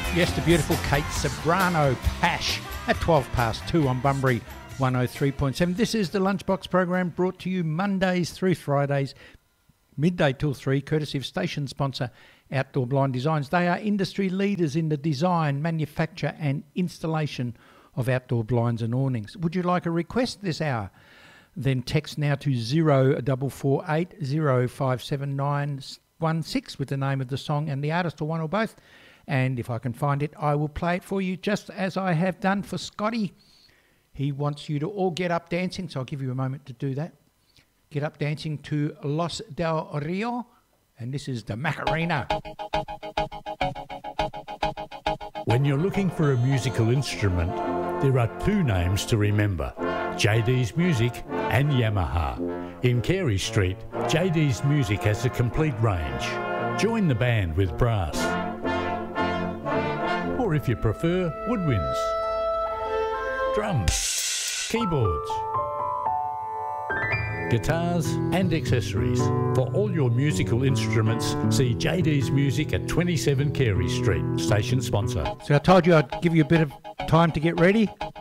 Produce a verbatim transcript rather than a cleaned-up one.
Yes, the beautiful Kate Ceberano, Pash, at twelve past two on Bunbury one oh three point seven. This is the Lunchbox program brought to you Mondays through Fridays, midday till three, courtesy of station sponsor Outdoor Blind Designs. They are industry leaders in the design, manufacture and installation of outdoor blinds and awnings. Would you like a request this hour? Then text now to zero four four eight zero five seven nine one six with the name of the song and the artist, or one or both. And if I can find it, I will play it for you, just as I have done for Scotty. He wants you to all get up dancing, so I'll give you a moment to do that. Get up dancing to Los del Rio, and this is the Macarena. When you're looking for a musical instrument, there are two names to remember, J D's Music and Yamaha. In Carey Street, J D's Music has a complete range. Join the band with brass, or if you prefer, woodwinds, drums, keyboards, guitars and accessories. For all your musical instruments, see J D's Music at twenty-seven Carey Street, station sponsor. So I told you I'd give you a bit of time to get ready.